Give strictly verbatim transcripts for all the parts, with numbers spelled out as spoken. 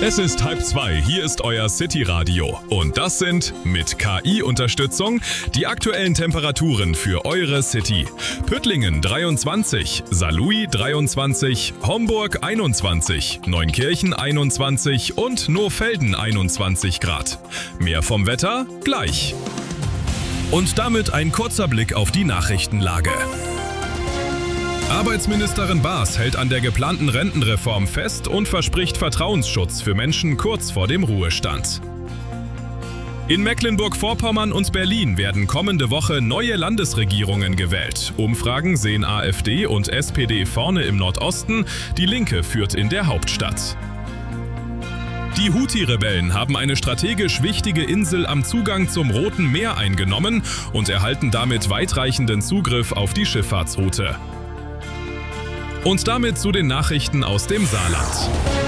Es ist halb zwei, hier ist euer City-Radio. Und das sind, mit K I-Unterstützung, die aktuellen Temperaturen für eure City. Püttlingen dreiundzwanzig, Saarlouis dreiundzwanzig, Homburg einundzwanzig, Neunkirchen einundzwanzig und Nohfelden einundzwanzig Grad. Mehr vom Wetter gleich. Und damit ein kurzer Blick auf die Nachrichtenlage. Arbeitsministerin Baas hält an der geplanten Rentenreform fest und verspricht Vertrauensschutz für Menschen kurz vor dem Ruhestand. In Mecklenburg-Vorpommern und Berlin werden kommende Woche neue Landesregierungen gewählt. Umfragen sehen AfD und S P D vorne im Nordosten, die Linke führt in der Hauptstadt. Die Houthi-Rebellen haben eine strategisch wichtige Insel am Zugang zum Roten Meer eingenommen und erhalten damit weitreichenden Zugriff auf die Schifffahrtsroute. Und damit zu den Nachrichten aus dem Saarland.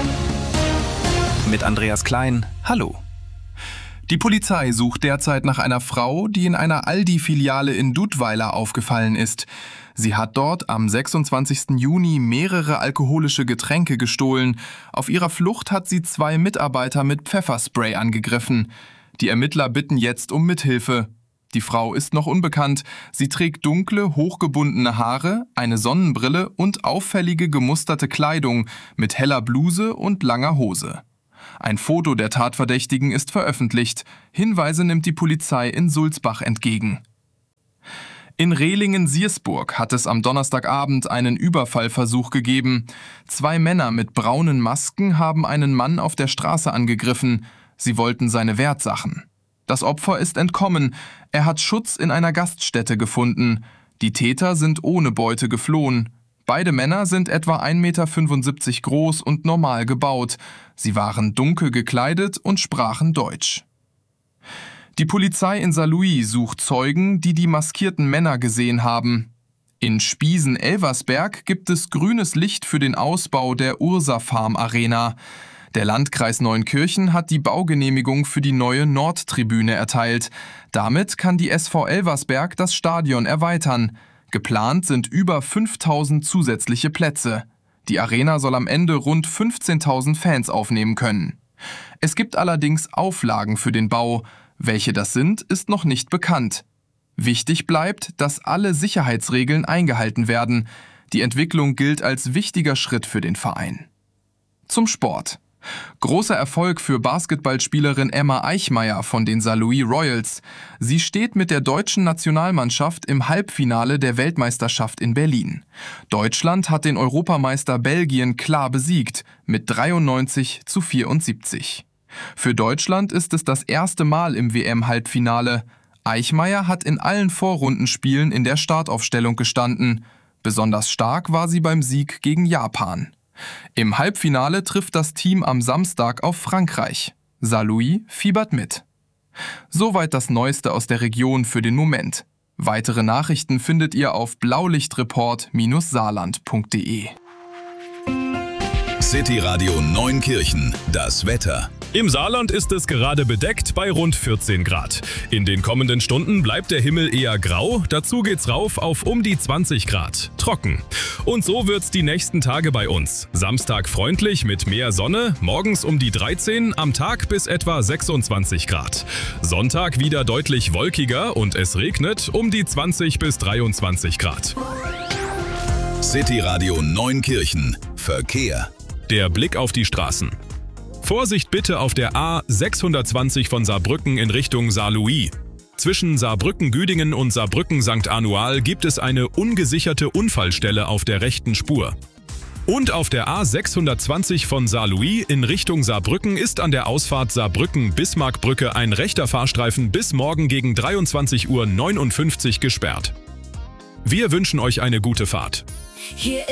Mit Andreas Klein, hallo. Die Polizei sucht derzeit nach einer Frau, die in einer Aldi-Filiale in Dudweiler aufgefallen ist. Sie hat dort am sechsundzwanzigsten Juni mehrere alkoholische Getränke gestohlen. Auf ihrer Flucht hat sie zwei Mitarbeiter mit Pfefferspray angegriffen. Die Ermittler bitten jetzt um Mithilfe. Die Frau ist noch unbekannt. Sie trägt dunkle, hochgebundene Haare, eine Sonnenbrille und auffällige gemusterte Kleidung mit heller Bluse und langer Hose. Ein Foto der Tatverdächtigen ist veröffentlicht. Hinweise nimmt die Polizei in Sulzbach entgegen. In Rehlingen-Siersburg hat es am Donnerstagabend einen Überfallversuch gegeben. Zwei Männer mit braunen Masken haben einen Mann auf der Straße angegriffen. Sie wollten seine Wertsachen. Das Opfer ist entkommen. Er hat Schutz in einer Gaststätte gefunden. Die Täter sind ohne Beute geflohen. Beide Männer sind etwa ein Meter fünfundsiebzig groß und normal gebaut. Sie waren dunkel gekleidet und sprachen Deutsch. Die Polizei in Saarlouis sucht Zeugen, die die maskierten Männer gesehen haben. In Spiesen-Elversberg gibt es grünes Licht für den Ausbau der Ursa Farm Arena. Der Landkreis Neunkirchen hat die Baugenehmigung für die neue Nordtribüne erteilt. Damit kann die S V Elversberg das Stadion erweitern. Geplant sind über fünftausend zusätzliche Plätze. Die Arena soll am Ende rund fünfzehntausend Fans aufnehmen können. Es gibt allerdings Auflagen für den Bau. Welche das sind, ist noch nicht bekannt. Wichtig bleibt, dass alle Sicherheitsregeln eingehalten werden. Die Entwicklung gilt als wichtiger Schritt für den Verein. Zum Sport. Großer Erfolg für Basketballspielerin Emma Eichmeyer von den Saarlouis Royals. Sie steht mit der deutschen Nationalmannschaft im Halbfinale der Weltmeisterschaft in Berlin. Deutschland hat den Europameister Belgien klar besiegt, mit dreiundneunzig zu vierundsiebzig. Für Deutschland ist es das erste Mal im W M-Halbfinale. Eichmeyer hat in allen Vorrundenspielen in der Startaufstellung gestanden. Besonders stark war sie beim Sieg gegen Japan. Im Halbfinale trifft das Team am Samstag auf Frankreich. Saarlouis fiebert mit. Soweit das Neueste aus der Region für den Moment. Weitere Nachrichten findet ihr auf blaulichtreport Bindestrich saarland Punkt de. City Radio Neunkirchen, das Wetter. Im Saarland ist es gerade bedeckt bei rund vierzehn Grad. In den kommenden Stunden bleibt der Himmel eher grau, dazu geht's rauf auf um die zwanzig Grad. Trocken. Und so wird's die nächsten Tage bei uns. Samstag freundlich mit mehr Sonne, morgens um die dreizehn, am Tag bis etwa sechsundzwanzig Grad. Sonntag wieder deutlich wolkiger und es regnet um die zwanzig bis dreiundzwanzig Grad. City Radio Neunkirchen, Verkehr. Der Blick auf die Straßen. Vorsicht bitte auf der A sechshundertzwanzig von Saarbrücken in Richtung Saarlouis. Zwischen Saarbrücken-Güdingen und Saarbrücken-Sankt Anual gibt es eine ungesicherte Unfallstelle auf der rechten Spur. Und auf der A sechshundertzwanzig von Saarlouis in Richtung Saarbrücken ist an der Ausfahrt Saarbrücken-Bismarckbrücke ein rechter Fahrstreifen bis morgen gegen dreiundzwanzig Uhr neunundfünfzig gesperrt. Wir wünschen euch eine gute Fahrt. Hier